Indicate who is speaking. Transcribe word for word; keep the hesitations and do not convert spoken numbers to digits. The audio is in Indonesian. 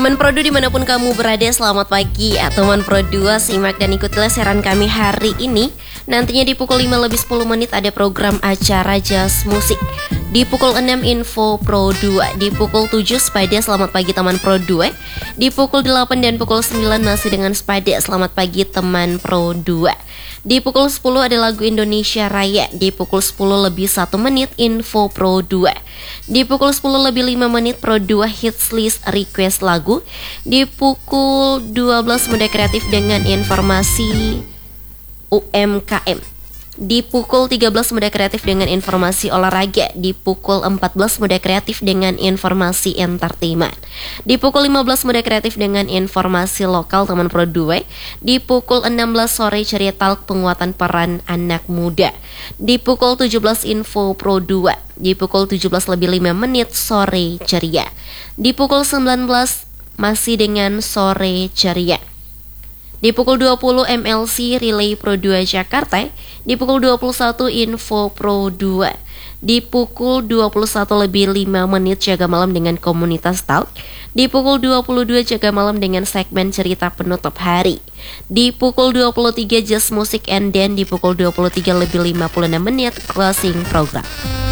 Speaker 1: Teman Pro dua dimanapun kamu berada, selamat pagi ya teman Pro dua. Simak dan ikutilah siaran kami hari ini. Nantinya di pukul lima lebih sepuluh menit ada program acara Jazz Musik. Di pukul enam info Pro dua. Di pukul tujuh Spada Selamat Pagi Teman Pro dua. Di pukul delapan dan pukul sembilan masih dengan Spada Selamat Pagi Teman Pro dua. Di pukul sepuluh ada lagu Indonesia Raya. Di pukul sepuluh lebih satu menit info Pro dua. Di pukul sepuluh lebih lima menit Pro dua hits list request lagu. Di pukul dua belas Muda Kreatif dengan informasi U M K M. Di pukul tiga belas Muda Kreatif dengan informasi olahraga. Di pukul empat belas Muda Kreatif dengan informasi entertainment. Di pukul lima belas Muda Kreatif dengan informasi lokal teman Pro dua. Di pukul enam belas sore ceria talk penguatan peran anak muda. Di pukul tujuh belas info Pro dua. Di pukul tujuh belas lebih lima menit sore ceria. Di pukul sembilan belas masih dengan sore ceria. Di pukul dua puluh M L C Relay Pro dua Jakarta. Di pukul dua puluh satu info Pro dua. Di pukul dua puluh satu lebih lima menit jaga malam dengan komunitas talk. Di pukul dua puluh dua jaga malam dengan segmen cerita penutup hari. Di pukul dua puluh tiga Jazz Musik and Dan. Di pukul dua puluh tiga lebih lima puluh enam menit closing program.